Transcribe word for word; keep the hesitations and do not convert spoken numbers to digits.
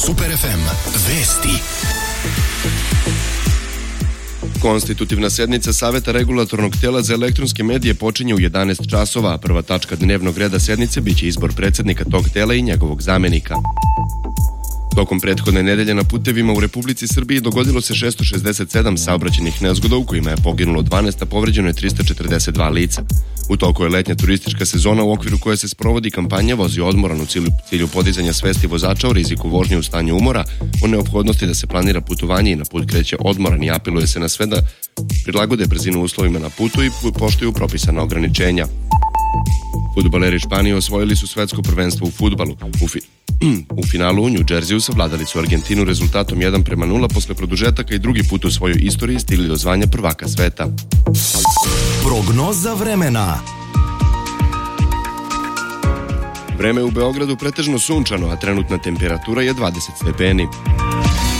Super ef em. Vesti. Konstitutivna sednica Saveta regulatornog tela za elektronske medije počinje u jedanaest časova, a prva tačka dnevnog reda sednice biće izbor predsednika tog tela i njegovog zamenika. Tokom prethodne nedelje na putevima u Republici Srbiji dogodilo se šesto šezdeset sedam saobraćajnih nezgoda u kojima je poginulo dvanaest, a povređeno je trista četrdeset dva lica. U toku je letnja turistička sezona u okviru koje se sprovodi kampanja Vozi odmoran u cilju, cilju podizanja svesti vozača o riziku vožnje u stanju umora, o neophodnosti da se planira putovanje i na put kreće odmoran i apeluje se na sve da prilagode brzinu uslovima na putu i poštuju propisana ograničenja. Fudbaleri Španije osvojili su svetsko prvenstvo u fudbalu. U, fi... u finalu u New Jerseyu savladali su Argentinu rezultatom jedan prema nula posle produžetaka i drugi put u svojoj istoriji stigli do zvanja prvaka sveta. Prognoza vremena. Vreme u Beogradu pretežno sunčano, a trenutna temperatura je dvadeset stepeni.